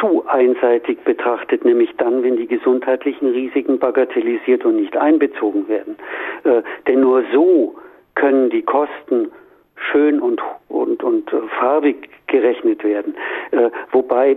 zu einseitig betrachtet, nämlich dann, wenn die gesundheitlichen Risiken bagatellisiert und nicht einbezogen werden. Denn nur so können die Kosten schön und farbig gerechnet werden. Wobei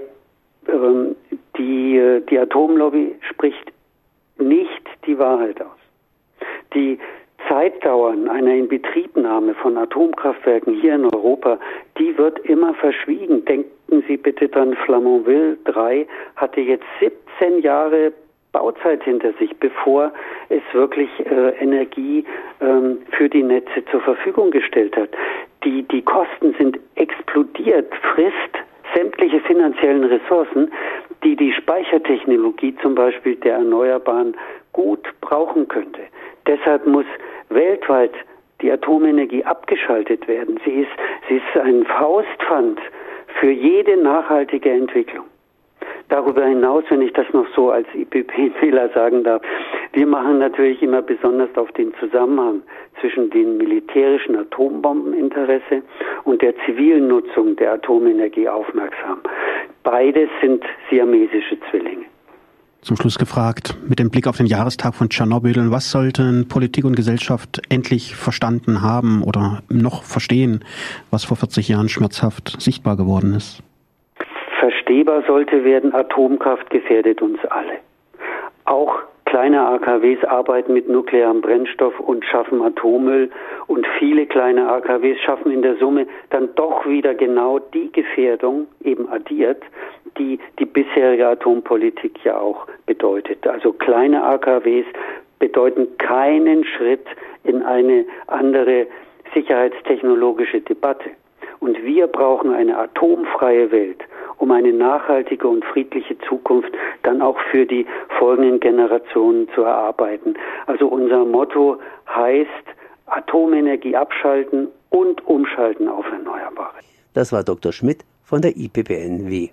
die Atomlobby spricht nicht die Wahrheit aus. Die Zeitdauern einer Inbetriebnahme von Atomkraftwerken hier in Europa, die wird immer verschwiegen. Denken Sie bitte dran, Flamanville 3 hatte jetzt 17 Jahre Bauzeit hinter sich, bevor es wirklich Energie für die Netze zur Verfügung gestellt hat. Die Kosten sind explodiert, frisst sämtliche finanziellen Ressourcen, die Speichertechnologie zum Beispiel der Erneuerbaren gut brauchen könnte. Deshalb muss weltweit die Atomenergie abgeschaltet werden. Sie ist ein Faustpfand für jede nachhaltige Entwicklung. Darüber hinaus, wenn ich das noch so als IPP-Wähler sagen darf, wir machen natürlich immer besonders auf den Zusammenhang zwischen dem militärischen Atombombeninteresse und der zivilen Nutzung der Atomenergie aufmerksam. Beides sind siamesische Zwillinge. Zum Schluss gefragt, mit dem Blick auf den Jahrestag von Tschernobyl, was sollten Politik und Gesellschaft endlich verstanden haben oder noch verstehen, was vor 40 Jahren schmerzhaft sichtbar geworden ist? Verstehbar sollte werden, Atomkraft gefährdet uns alle. Auch kleine AKWs arbeiten mit nuklearem Brennstoff und schaffen Atommüll, und viele kleine AKWs schaffen in der Summe dann doch wieder genau die Gefährdung, eben addiert, die bisherige Atompolitik ja auch bedeutet. Also kleine AKWs bedeuten keinen Schritt in eine andere sicherheitstechnologische Debatte. Und wir brauchen eine atomfreie Welt, um eine nachhaltige und friedliche Zukunft dann auch für die folgenden Generationen zu erarbeiten. Also unser Motto heißt Atomenergie abschalten und umschalten auf Erneuerbare. Das war Dr. Schmidt von der IPPNW.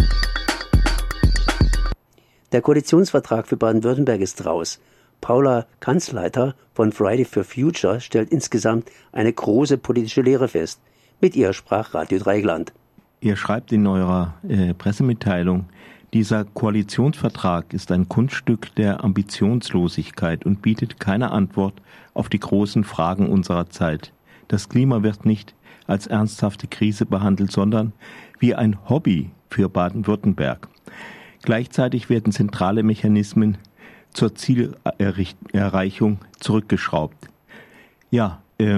Der Koalitionsvertrag für Baden-Württemberg ist raus. Paula Kanzleiter von Friday for Future stellt insgesamt eine große politische Lehre fest. Mit ihr sprach Radio Dreieckland. Ihr schreibt in eurer Pressemitteilung, dieser Koalitionsvertrag ist ein Kunststück der Ambitionslosigkeit und bietet keine Antwort auf die großen Fragen unserer Zeit. Das Klima wird nicht als ernsthafte Krise behandelt, sondern wie ein Hobby für Baden-Württemberg. Gleichzeitig werden zentrale Mechanismen zur Zielerreichung zurückgeschraubt. Ja,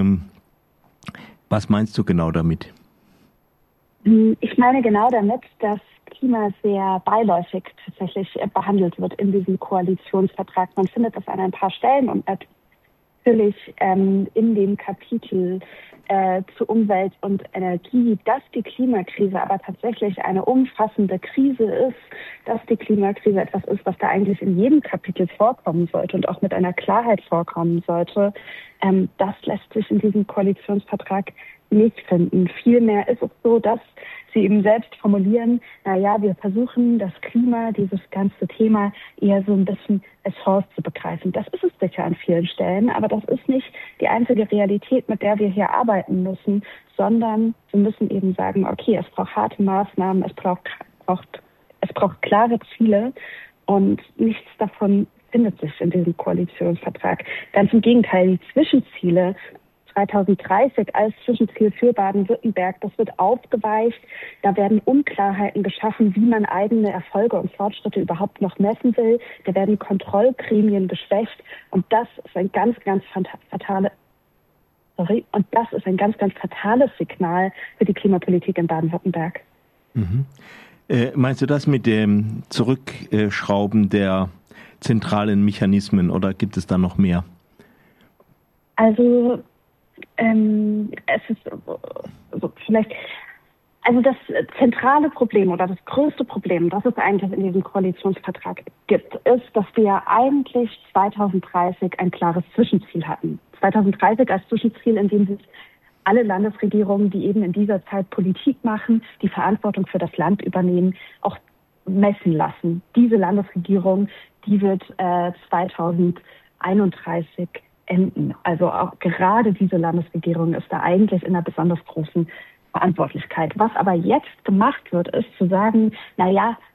was meinst du genau damit? Ich meine genau damit, dass Klima sehr beiläufig tatsächlich behandelt wird in diesem Koalitionsvertrag. Man findet das an ein paar Stellen und natürlich in dem Kapitel zu Umwelt und Energie, dass die Klimakrise aber tatsächlich eine umfassende Krise ist, dass die Klimakrise etwas ist, was da eigentlich in jedem Kapitel vorkommen sollte und auch mit einer Klarheit vorkommen sollte. Das lässt sich in diesem Koalitionsvertrag nicht finden. Vielmehr ist es so, dass sie eben selbst formulieren, wir versuchen das Klima, dieses ganze Thema eher so ein bisschen als Chance zu begreifen. Das ist es sicher an vielen Stellen, aber das ist nicht die einzige Realität, mit der wir hier arbeiten müssen, sondern wir müssen eben sagen, okay, es braucht harte Maßnahmen, es braucht klare Ziele und nichts davon findet sich in diesem Koalitionsvertrag. Ganz im Gegenteil, die Zwischenziele 2030 als Zwischenziel für Baden-Württemberg, das wird aufgeweicht. Da werden Unklarheiten geschaffen, wie man eigene Erfolge und Fortschritte überhaupt noch messen will. Da werden Kontrollgremien geschwächt. Und das ist ein ganz fatales Signal für die Klimapolitik in Baden-Württemberg. Mhm. Meinst du das mit dem Zurückschrauben der zentralen Mechanismen oder gibt es da noch mehr? Also es ist vielleicht, also das zentrale Problem oder das größte Problem, das es eigentlich in diesem Koalitionsvertrag gibt, ist, dass wir eigentlich 2030 ein klares Zwischenziel hatten. 2030 als Zwischenziel, in dem sich alle Landesregierungen, die eben in dieser Zeit Politik machen, die Verantwortung für das Land übernehmen, auch messen lassen. Diese Landesregierung, die wird 2031 enden. Also auch gerade diese Landesregierung ist da eigentlich in einer besonders großen Verantwortlichkeit. Was aber jetzt gemacht wird, ist zu sagen,